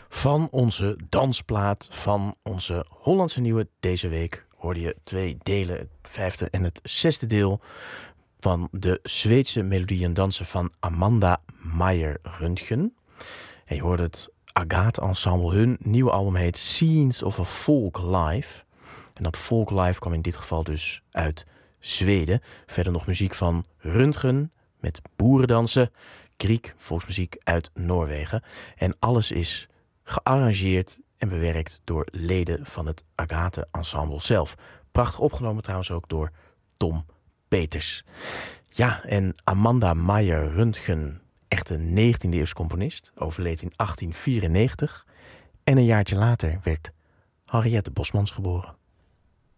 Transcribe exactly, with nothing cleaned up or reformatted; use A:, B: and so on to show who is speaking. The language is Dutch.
A: Van onze dansplaat, van onze Hollandse Nieuwe. Deze week hoorde je twee delen, het vijfde en het zesde deel van de Zweedse melodie en dansen van Amanda Meyer-Röntgen. En je hoorde het Agathe Ensemble. Hun nieuwe album heet Scenes of a Folk Life. En dat Folk Life kwam in dit geval dus uit Zweden. Verder nog muziek van Röntgen met boerendansen. Griek, volksmuziek uit Noorwegen. En alles is gearrangeerd en bewerkt door leden van het Agathe Ensemble zelf. Prachtig opgenomen trouwens ook door Tom Peters. Ja, en Amanda Meyer-Röntgen, echt een negentiende eeuws componist, overleed in achttien vierennegentig. En een jaartje later werd Henriette Bosmans geboren.